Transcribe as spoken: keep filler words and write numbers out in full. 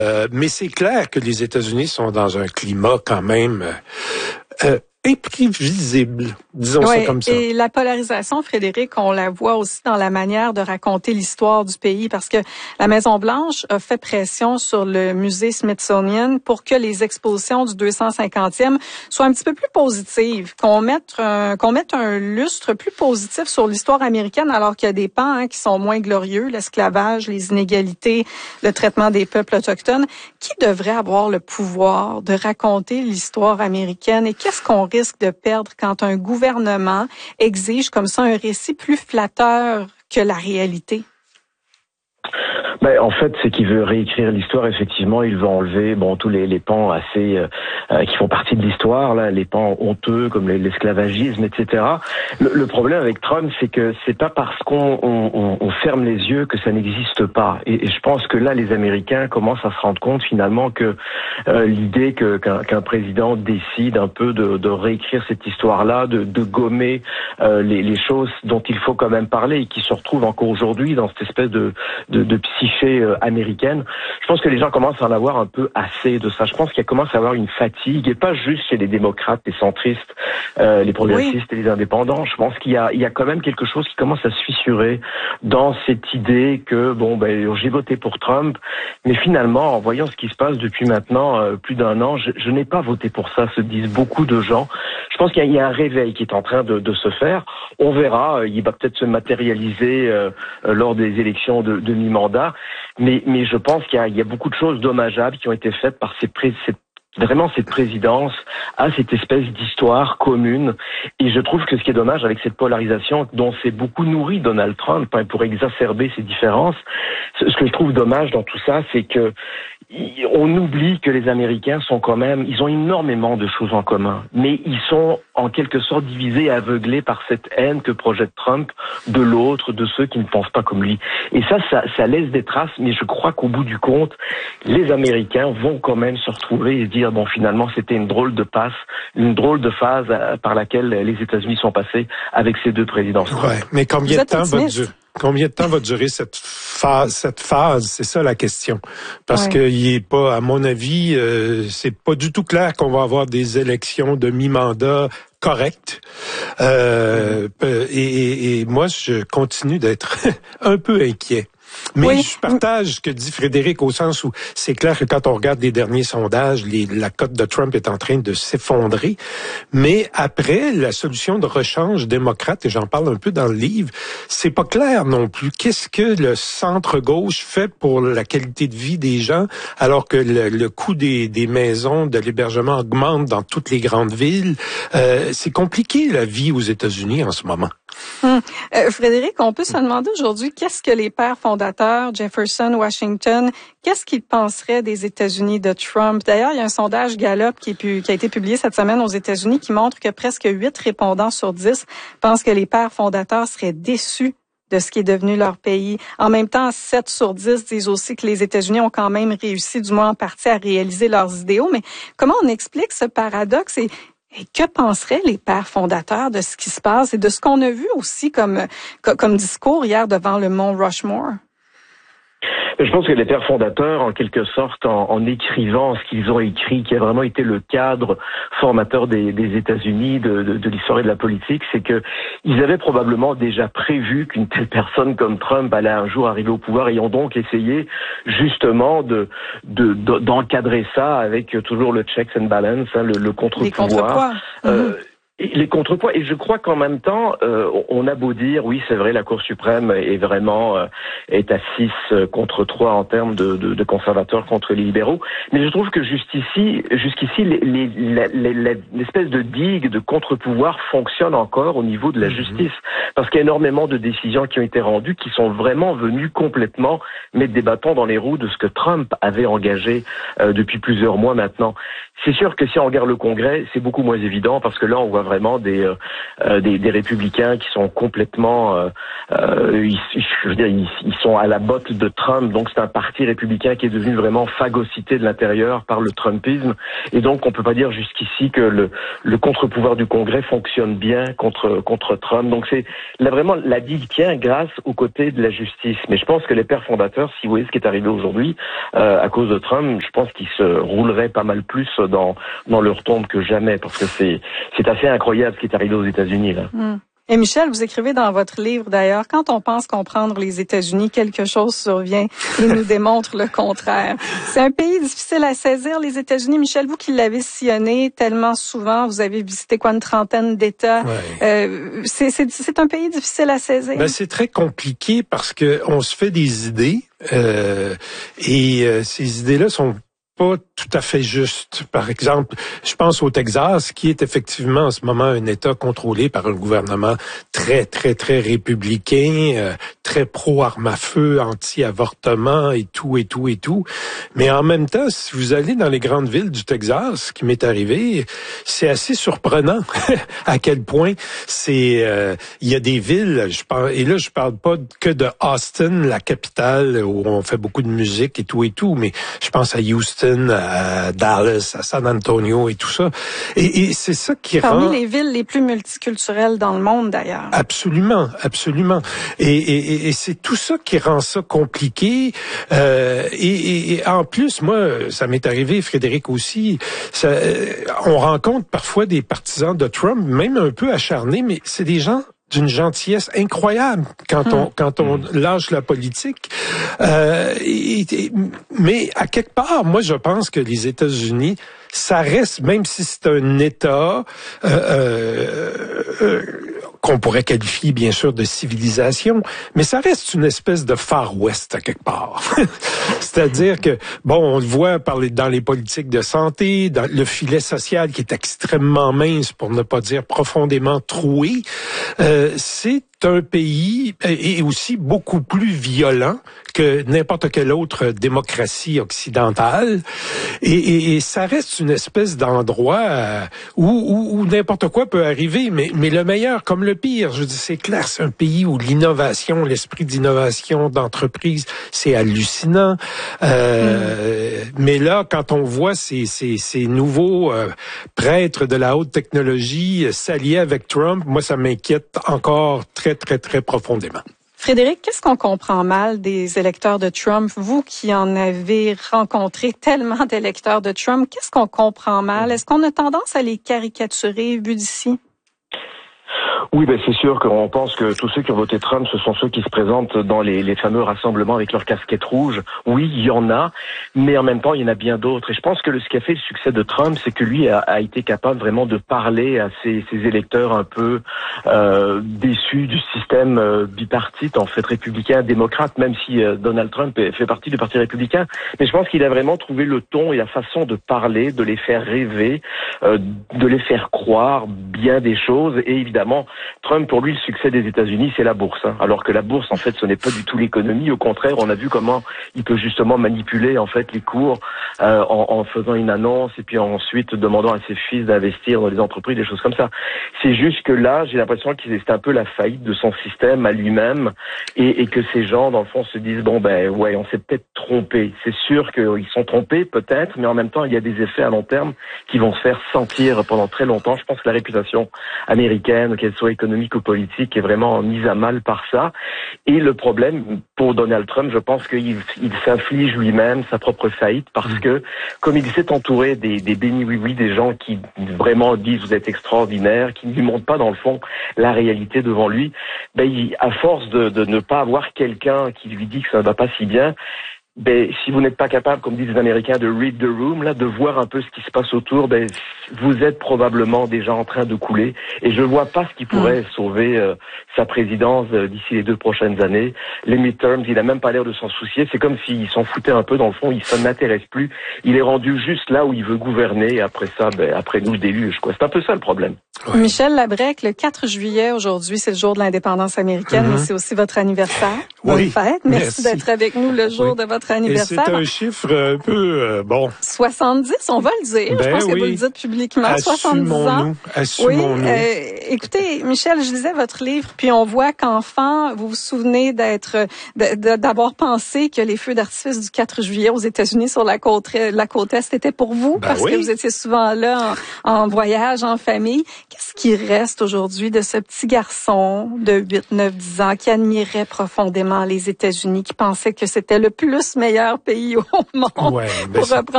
Euh, mais c'est clair que les États-Unis sont dans un climat quand même euh, imprévisible, disons ouais, ça comme ça. Et la polarisation, Frédéric, on la voit aussi dans la manière de raconter l'histoire du pays, parce que la Maison-Blanche a fait pression sur le musée Smithsonian pour que les expositions du deux cent cinquantième soient un petit peu plus positives, qu'on mette un, qu'on mette un lustre plus positif sur l'histoire américaine, alors qu'il y a des pans hein, qui sont moins glorieux, l'esclavage, les inégalités, le traitement des peuples autochtones. Qui devrait avoir le pouvoir de raconter l'histoire américaine et qu'est-ce qu'on risque de perdre quand un gouvernement exige comme ça un récit plus flatteur que la réalité? Ben, en fait, c'est qu'il veut réécrire l'histoire. Effectivement, il veut enlever bon tous les, les pans assez euh, qui font partie de l'histoire, là, les pans honteux comme l'esclavagisme, et cetera. Le, le problème avec Trump, c'est que c'est pas parce qu'on on, on ferme les yeux que ça n'existe pas. Et, et je pense que là, les Américains commencent à se rendre compte finalement que euh, l'idée que qu'un, qu'un président décide un peu de, de réécrire cette histoire-là, de, de gommer euh, les, les choses dont il faut quand même parler et qui se retrouvent encore aujourd'hui dans cette espèce de de, de psyché américaine. Je pense que les gens commencent à en avoir un peu assez de ça. Je pense qu'il commence à avoir une fatigue, et pas juste chez les démocrates, les centristes, euh, les progressistes oui. et les indépendants. Je pense qu'il y a, il y a quand même quelque chose qui commence à se fissurer dans cette idée que, bon, ben, j'ai voté pour Trump, mais finalement, en voyant ce qui se passe depuis maintenant euh, plus d'un an, je, je n'ai pas voté pour ça, se disent beaucoup de gens. Je pense qu'il y a, il y a un réveil qui est en train de, de se faire. On verra, il va peut-être se matérialiser euh, lors des élections de, de mi-mandat. Mais, mais je pense qu'il y a, il y a beaucoup de choses dommageables qui ont été faites par ces, pré, ces vraiment cette présidence a cette espèce d'histoire commune. Et je trouve que ce qui est dommage avec cette polarisation dont s'est beaucoup nourri Donald Trump hein, pour exacerber ces différences, ce que je trouve dommage dans tout ça, c'est que on oublie que les Américains sont quand même, ils ont énormément de choses en commun, mais ils sont en quelque sorte divisés et aveuglés par cette haine que projette Trump de l'autre, de ceux qui ne pensent pas comme lui. Et ça, ça, ça laisse des traces, mais je crois qu'au bout du compte, les Américains vont quand même se retrouver et se dire, bon, finalement, c'était une drôle de passe, une drôle de phase par laquelle les États-Unis sont passés avec ces deux présidents. Ouais, mais combien de temps va durer? Combien de temps va durer cette phase, cette phase, c'est ça la question. Parce ouais. qu'il est pas, à mon avis, euh, c'est pas du tout clair qu'on va avoir des élections de mi-mandat correctes. Euh, mm-hmm. et, et, et moi, je continue d'être un peu inquiet. Mais oui. je partage ce que dit Frédéric au sens où c'est clair que quand on regarde les derniers sondages, les, la cote de Trump est en train de s'effondrer. Mais après, la solution de rechange démocrate, et j'en parle un peu dans le livre, c'est pas clair non plus. Qu'est-ce que le centre-gauche fait pour la qualité de vie des gens alors que le, le coût des, des maisons, de l'hébergement augmente dans toutes les grandes villes? Euh, c'est compliqué la vie aux États-Unis en ce moment. Hum. Euh, Frédéric, on peut se demander aujourd'hui qu'est-ce que les pères fondateurs, Jefferson, Washington, qu'est-ce qu'ils penseraient des États-Unis de Trump? D'ailleurs, il y a un sondage Gallup qui, est pu, qui a été publié cette semaine aux États-Unis qui montre que presque huit répondants sur dix pensent que les pères fondateurs seraient déçus de ce qui est devenu leur pays. En même temps, sept sur dix disent aussi que les États-Unis ont quand même réussi, du moins en partie, à réaliser leurs idéaux. Mais comment on explique ce paradoxe? Et Et que penseraient les pères fondateurs de ce qui se passe et de ce qu'on a vu aussi comme, comme discours hier devant le mont Rushmore? Je pense que les pères fondateurs, en quelque sorte, en, en écrivant ce qu'ils ont écrit, qui a vraiment été le cadre formateur des, des États-Unis, de, de, de l'histoire et de la politique, c'est que ils avaient probablement déjà prévu qu'une telle personne comme Trump allait un jour arriver au pouvoir et ont donc essayé justement de, de, de d'encadrer ça avec toujours le checks and balance, hein, le, le contre-pouvoir. Les contrepoids. Euh, mmh. Les contrepoids, et je crois qu'en même temps, euh, on a beau dire, oui, c'est vrai, la Cour suprême est vraiment euh, est à six contre trois en termes de, de, de conservateurs contre les libéraux, mais je trouve que jusqu'ici, jusqu'ici, les, les, les, les, l'espèce de digue de contre-pouvoir fonctionne encore au niveau de la justice, parce qu'il y a énormément de décisions qui ont été rendues qui sont vraiment venues complètement mettre des bâtons dans les roues de ce que Trump avait engagé euh, depuis plusieurs mois maintenant. C'est sûr que si on regarde le Congrès, c'est beaucoup moins évident, parce que là, on voit vraiment des euh, des, des républicains qui sont complètement, euh, euh, ils, je veux dire, ils, ils sont à la botte de Trump. Donc c'est un parti républicain qui est devenu vraiment phagocyté de l'intérieur par le Trumpisme. Et donc on peut pas dire jusqu'ici que le le contre-pouvoir du Congrès fonctionne bien contre contre Trump. Donc c'est là vraiment la digue tient grâce aux côtés de la justice. Mais je pense que les pères fondateurs, si vous voyez ce qui est arrivé aujourd'hui euh, à cause de Trump, je pense qu'ils se rouleraient pas mal plus dans dans leur tombe que jamais, parce que c'est c'est assez incroyable ce qui est arrivé aux États-Unis là. Mm. Et Michel, vous écrivez dans votre livre d'ailleurs, quand on pense comprendre les États-Unis, quelque chose survient et nous démontre le contraire. C'est un pays difficile à saisir, les États-Unis. Michel, vous qui l'avez sillonné tellement souvent, vous avez visité quoi, une trentaine d'États. Ouais. Euh, c'est, c'est, c'est un pays difficile à saisir. Ben, c'est très compliqué parce que on se fait des idées euh, et euh, ces idées-là sont pas tout à fait juste. Par exemple, je pense au Texas, qui est effectivement en ce moment un État contrôlé par un gouvernement très, très, très républicain, euh, très pro-arme à feu, anti-avortement et tout, et tout, et tout. Mais en même temps, si vous allez dans les grandes villes du Texas, ce qui m'est arrivé, c'est assez surprenant à quel point c'est... Euh, il y a des villes, je parle, et là, je parle pas que de Austin, la capitale, où on fait beaucoup de musique et tout, et tout, mais je pense à Houston, à Dallas, à San Antonio et tout ça. Et, et c'est ça qui Parmi rend... les villes les plus multiculturelles dans le monde, d'ailleurs. Absolument, absolument. Et, et, et c'est tout ça qui rend ça compliqué. Euh, et, et, et en plus, moi, ça m'est arrivé, Frédéric aussi, ça, on rencontre parfois des partisans de Trump, même un peu acharnés, mais c'est des gens d'une gentillesse incroyable quand on, quand on lâche la politique. Euh, et, et, mais à quelque part, moi, je pense que les États-Unis, ça reste, même si c'est un État euh, euh, euh, qu'on pourrait qualifier, bien sûr, de civilisation, mais ça reste une espèce de Far West à quelque part. C'est-à-dire que, bon, on le voit par les, dans les politiques de santé, dans le filet social qui est extrêmement mince, pour ne pas dire profondément troué. Euh, c'est un pays et aussi beaucoup plus violent que n'importe quelle autre démocratie occidentale. Et, et, et ça reste une espèce d'endroit où, où, où n'importe quoi peut arriver, mais, mais le meilleur comme le pire. Je dis, c'est clair, c'est un pays où l'innovation, l'esprit d'innovation, d'entreprise, c'est hallucinant. Euh, mm. Mais là, quand on voit ces, ces, ces nouveaux euh, prêtres de la haute technologie euh, s'allier avec Trump, moi, ça m'inquiète encore très, très, très profondément. Frédéric, qu'est-ce qu'on comprend mal des électeurs de Trump? Vous qui en avez rencontré tellement d'électeurs de Trump, qu'est-ce qu'on comprend mal? Est-ce qu'on a tendance à les caricaturer vu d'ici? Oui, ben c'est sûr qu'on pense que tous ceux qui ont voté Trump, ce sont ceux qui se présentent dans les, les fameux rassemblements avec leurs casquettes rouges. Oui, il y en a, mais en même temps, il y en a bien d'autres. Et je pense que le, ce qui a fait le succès de Trump, c'est que lui a, a été capable vraiment de parler à ses, ses électeurs un peu euh, déçus du système euh, bipartite, en fait, républicain-démocrate, même si euh, Donald Trump fait partie du Parti républicain. Mais je pense qu'il a vraiment trouvé le ton et la façon de parler, de les faire rêver, euh, de les faire croire bien des choses. Et évidemment, Trump, pour lui, le succès des États-Unis, c'est la bourse. Hein. Alors que la bourse, en fait, ce n'est pas du tout l'économie. Au contraire, on a vu comment il peut justement manipuler, en fait, les cours euh, en, en faisant une annonce et puis ensuite demandant à ses fils d'investir dans les entreprises, des choses comme ça. C'est juste que là, j'ai l'impression que c'est un peu la faillite de son système à lui-même et, et que ces gens, dans le fond, se disent, bon, ben ouais, on s'est peut-être trompé. C'est sûr qu'ils sont trompés, peut-être, mais en même temps, il y a des effets à long terme qui vont se faire sentir pendant très longtemps. Je pense que la réputation américaine, qu'elle soit économique ou politique, est vraiment mise à mal par ça. Et le problème pour Donald Trump, je pense qu'il il s'inflige lui-même sa propre faillite parce que, comme il s'est entouré des, des bénis oui-oui, des gens qui vraiment disent vous êtes extraordinaire, qui ne lui montrent pas dans le fond la réalité devant lui, ben, il, à force de, de ne pas avoir quelqu'un qui lui dit que ça ne va pas si bien, ben, si vous n'êtes pas capable, comme disent les Américains, de read the room, là, de voir un peu ce qui se passe autour, ben, vous êtes probablement déjà en train de couler. Et je vois pas ce qui pourrait mmh. sauver euh, sa présidence euh, d'ici les deux prochaines années. Les midterms, il a même pas l'air de s'en soucier. C'est comme s'il s'en foutait un peu dans le fond. Il s'en intéresse plus. Il est rendu juste là où il veut gouverner. Et après ça, ben, après nous le déluge, quoi. C'est un peu ça le problème. Ouais. Michel Labrec, le quatre juillet aujourd'hui, c'est le jour de l'indépendance américaine, mmh. mais c'est aussi votre anniversaire. Bonne oui. fête. Merci, Merci d'être avec nous le jour oui. de votre votre anniversaire. Et c'est un chiffre un peu, euh, bon. soixante-dix, on va le dire. Ben je pense oui. que vous le dites publiquement. soixante-dix ans. Assumons-nous. Oui, euh, écoutez, Michel, je lisais votre livre, puis on voit qu'enfant, vous vous souvenez d'être, d'avoir pensé que les feux d'artifice du quatre juillet aux États-Unis sur la côte, la côte Est étaient pour vous, ben parce oui. que vous étiez souvent là en, en voyage, en famille. Qu'est-ce qui reste aujourd'hui de ce petit garçon de huit, neuf, dix ans qui admirait profondément les États-Unis, qui pensait que c'était le plus meilleur pays au monde? Ouais, ben pour reprendre